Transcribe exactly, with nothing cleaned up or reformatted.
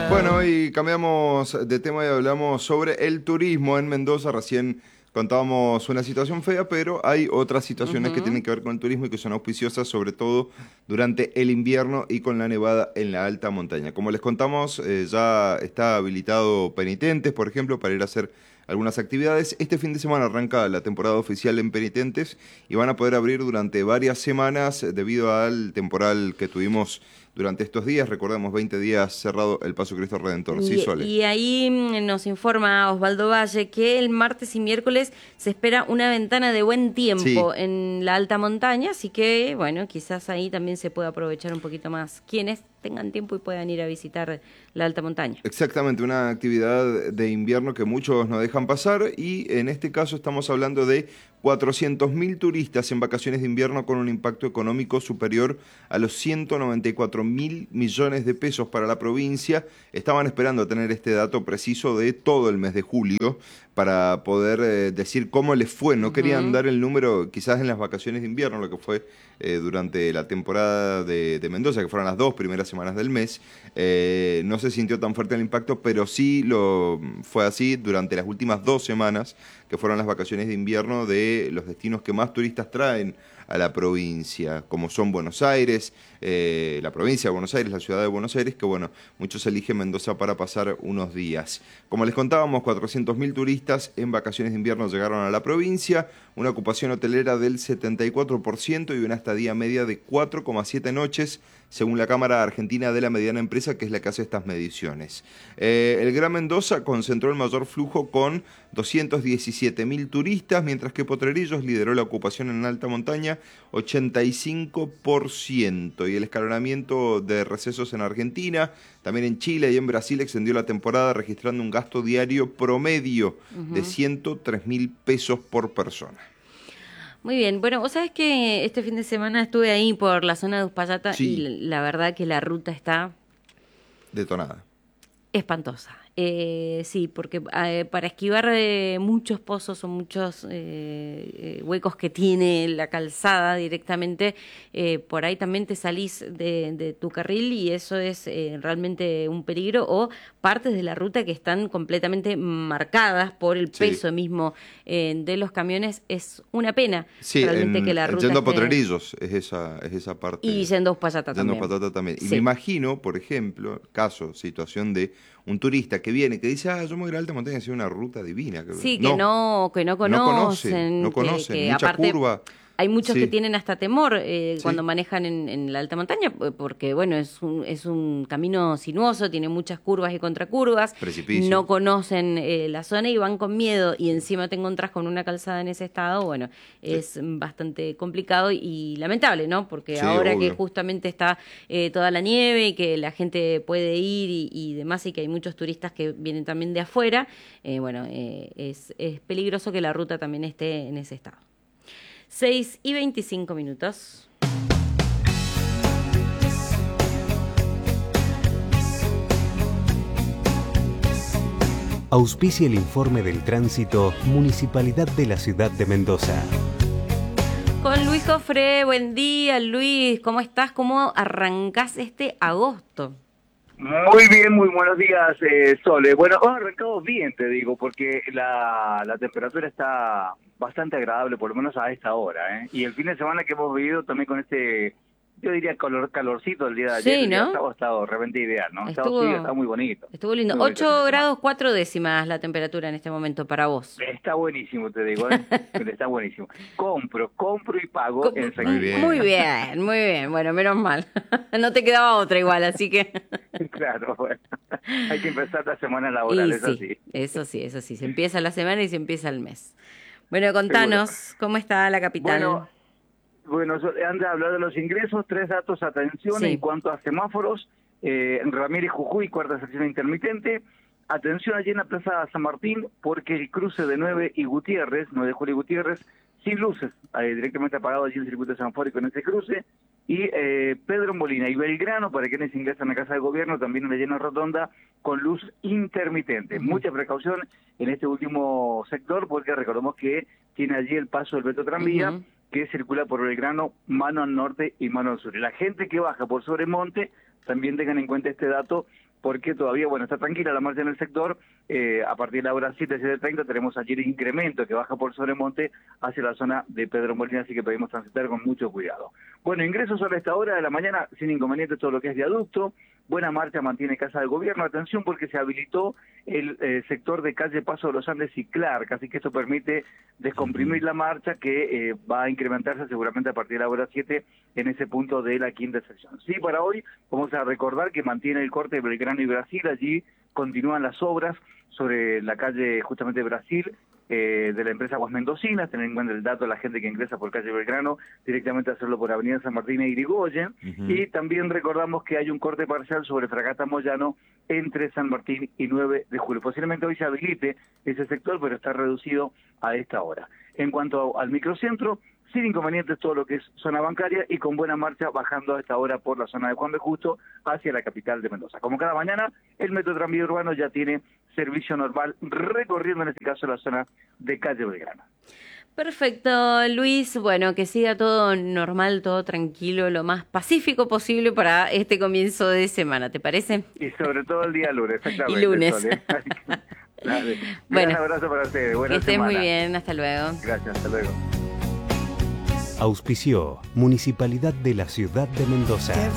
Bueno, y cambiamos de tema y hablamos sobre el turismo en Mendoza. Recién contábamos una situación fea, pero hay otras situaciones que Ujú. tienen que ver con el turismo y que son auspiciosas, sobre todo durante el invierno y con la nevada en la alta montaña. Como les contamos, eh, ya está habilitado Penitentes, por ejemplo, para ir a hacer algunas actividades. Este fin de semana arranca la temporada oficial en Penitentes y van a poder abrir durante varias semanas debido al temporal que tuvimos durante estos días. Recordemos, veinte días cerrado el Paso Cristo Redentor. Sí, Y, Sole. y ahí mm, nos informa Osvaldo Valle que el martes y miércoles se espera una ventana de buen tiempo Sí, en la alta montaña, así que, bueno, quizás ahí también se pueda aprovechar un poquito más quienes tengan tiempo y puedan ir a visitar la alta montaña. exactamente, una actividad de invierno que muchos no dejan pasar y en este caso estamos hablando de cuatrocientos mil turistas en vacaciones de invierno con un impacto económico superior a los ciento noventa y cuatro mil millones de pesos para la provincia. Estaban esperando tener este dato preciso de todo el mes de julio para poder eh, decir cómo les fue. No querían Ujú. dar el número quizás en las vacaciones de invierno, lo que fue eh, durante la temporada de, de Mendoza, que fueron las dos primeras semanas del mes. Eh, no se sintió tan fuerte el impacto, pero sí lo fue así durante las últimas dos semanas, que fueron las vacaciones de invierno de los destinos que más turistas traen a la provincia, como son Buenos Aires, eh, la provincia de Buenos Aires, la ciudad de Buenos Aires, que bueno, muchos eligen Mendoza para pasar unos días. Como les contábamos, cuatrocientos mil turistas en vacaciones de invierno llegaron a la provincia, una ocupación hotelera del setenta y cuatro por ciento y una estadía media de cuatro coma siete noches, según la Cámara Argentina de la Mediana Empresa, que es la que hace estas mediciones. Eh, el Gran Mendoza concentró el mayor flujo con doscientos diecisiete mil turistas, mientras que Potrerillos lideró la ocupación en alta montaña, ochenta y cinco por ciento. Y el escalonamiento de recesos en Argentina, también en Chile y en Brasil extendió la temporada, registrando un gasto diario promedio de Ujú. ciento tres mil pesos por persona. Muy bien, bueno, vos sabés que este fin de semana estuve ahí por la zona de Uspallata y Sí, la verdad que la ruta está detonada. espantosa. Eh, sí, porque eh, para esquivar eh, muchos pozos o muchos eh, eh, huecos que tiene la calzada directamente, eh, por ahí también te salís de, de tu carril y eso es eh, realmente un peligro, o partes de la ruta que están completamente marcadas por el Sí. peso mismo eh, de los camiones. Es una pena Sí, realmente que en, la en ruta yendo a esté... Potrerillos es esa, es esa Y parte, yendo a Uspallata yendo a también. Patata también. Y me Sí. imagino, por ejemplo, caso, situación de un turista que viene, que dice, ah, yo me voy a ir a la alta montaña, es una ruta divina. Sí, que No, no, que no no conocen, conocen, no que, conocen, que mucha aparte curva. hay muchos que Sí, tienen hasta temor eh, cuando sí, manejan en, en la alta montaña, p- porque bueno, es un, es un camino sinuoso, tiene muchas curvas y contracurvas, no precipicio. conocen eh, la zona y van con miedo, y encima te encontrás con una calzada en ese estado, bueno, Sí, es bastante complicado y lamentable, ¿no? Porque sí, ahora que obvio. justamente está eh, toda la nieve y que la gente puede ir y, y demás, y que hay muchos turistas que vienen también de afuera, eh, bueno, eh, es, es peligroso que la ruta también esté en ese estado. Seis y veinticinco minutos. Auspicia el informe del tránsito Municipalidad de la Ciudad de Mendoza. Con Luis Jofre, buen día Luis, ¿cómo estás? ¿Cómo arrancás este agosto? Muy bien, muy buenos días, eh, Sole. Bueno, hemos arrancado bien, te digo, porque la, la temperatura está bastante agradable, por lo menos a esta hora, ¿eh? Y el fin de semana que hemos vivido también con este, yo diría calor, calorcito el día de ayer, Sí, el día ¿no? sábado ha estado realmente ideal, ¿no? El sábado sí, está Estuvo, muy bonito, estuvo lindo. muy bonito el fin Ocho de semana. grados cuatro décimas la temperatura en este momento para vos. Está buenísimo, te digo, ¿eh? Está buenísimo. Compro, compro y pago Co- en Muy Muy bien. efectivo. bien, muy bien. Bueno, menos mal. No te quedaba otra igual, así que... Claro, bueno, hay que empezar la semana laboral, Y es sí, así. eso sí, eso sí. Se empieza la semana y se empieza el mes. Bueno, Seguro. contanos, ¿cómo está la Bueno, capital? Bueno, so- anda a hablar de los ingresos, tres datos, atención, en Sí. cuanto a semáforos, eh, Ramírez Jujuy, cuarta sección intermitente, atención allí en la Plaza San Martín, porque el cruce de nueve y Gutiérrez, nueve de julio y Gutiérrez, sin luces, eh, directamente apagado allí en el circuito sanfórico en ese cruce, y eh, Pedro Molina y Belgrano, para quienes ingresan a Casa de Gobierno, también en la llena rotonda, con luz intermitente. Ujú. Mucha precaución en este último sector, porque recordemos que tiene allí el paso del Metro Tranvía, Ujú. que circula por Belgrano, mano al norte y mano al sur. La gente que baja por Sobremonte también tengan en cuenta este dato, porque todavía, bueno, está tranquila la marcha en el sector. Eh, a partir de la hora siete, siete treinta tenemos ayer incremento que baja por Sobremonte hacia la zona de Pedro Molina, así que pedimos transitar con mucho cuidado. Bueno, ingresos a esta hora de la mañana sin inconveniente todo lo que es viaducto. Buena marcha mantiene Casa del Gobierno. Atención porque se habilitó el eh, sector de calle Paso de los Andes y Clark, así que esto permite descomprimir la marcha que eh, va a incrementarse seguramente a partir de la hora siete en ese punto de la quinta sección. Sí, para hoy vamos a recordar que mantiene el corte de Belgrano y Brasil, allí continúan las obras sobre la calle justamente Brasil, eh, de la empresa Aguas Mendocinas. Tener en cuenta el dato de la gente que ingresa por calle Belgrano, directamente hacerlo por avenida San Martín e Irigoyen. Uh-huh. Y también recordamos que hay un corte parcial sobre Fragata Moyano entre San Martín y nueve de julio. Posiblemente hoy se habilite ese sector, pero está reducido a esta hora. En cuanto al microcentro, sin inconvenientes todo lo que es zona bancaria y con buena marcha bajando a esta hora por la zona de Juan B. Justo hacia la capital de Mendoza. Como cada mañana, el Metro Tranvía Urbano ya tiene servicio normal recorriendo en este caso la zona de calle Belgrano. Perfecto, Luis. Bueno, que siga todo normal, todo tranquilo, lo más pacífico posible para este comienzo de semana, ¿te parece? Y sobre todo el día lunes, exactamente. Y lunes. Sol, ¿eh? Dale. Bueno, un abrazo para ustedes. Buena que estés semana. muy bien, hasta luego. Gracias, hasta luego. Auspició Municipalidad de la Ciudad de Mendoza.